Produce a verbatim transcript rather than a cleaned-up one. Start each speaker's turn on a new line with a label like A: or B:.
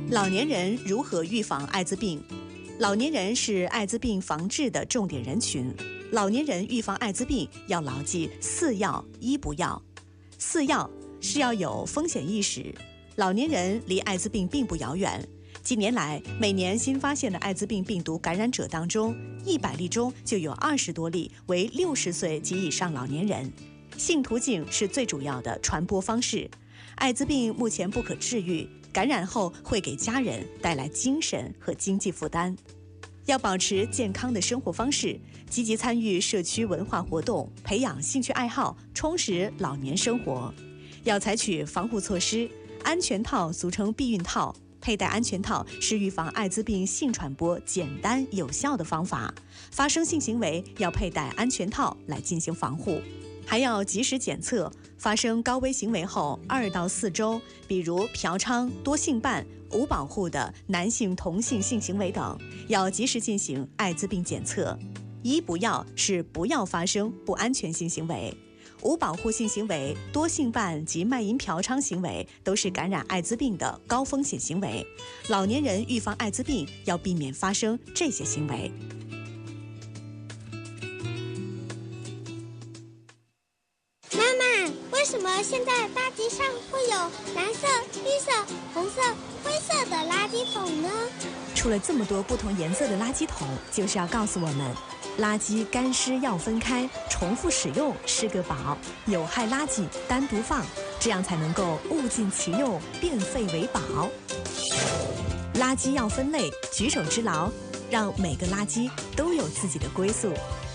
A: 老年人如何预防艾滋病？老年人是艾滋病防治的重点人群。老年人预防艾滋病要牢记四要一不要。四要是要有风险意识。老年人离艾滋病并不遥远。近年来，每年新发现的艾滋病病毒感染者当中，一百例中就有二十多例为六十岁及以上老年人。性途径是最主要的传播方式。艾滋病目前不可治愈，感染后会给家人带来精神和经济负担。要保持健康的生活方式，积极参与社区文化活动，培养兴趣爱好，充实老年生活。要采取防护措施，安全套俗称避孕套，佩戴安全套是预防艾滋病性传播简单有效的方法。发生性行为要佩戴安全套来进行防护。还要及时检测，发生高危行为后二到四周，比如嫖娼、多性伴、无保护的男性同性性行为等，要及时进行艾滋病检测。一不要是不要发生不安全性行为，无保护性行为、多性伴及卖淫嫖娼行为都是感染艾滋病的高风险行为。老年人预防艾滋病要避免发生这些行为。
B: 为什么现在大街上会有蓝色、绿色、红色、灰色的垃圾桶呢？
A: 出了这么多不同颜色的垃圾桶，就是要告诉我们，垃圾干湿要分开，重复使用是个宝，有害垃圾单独放，这样才能够物尽其用，变废为宝。垃圾要分类，举手之劳，让每个垃圾都有自己的归宿。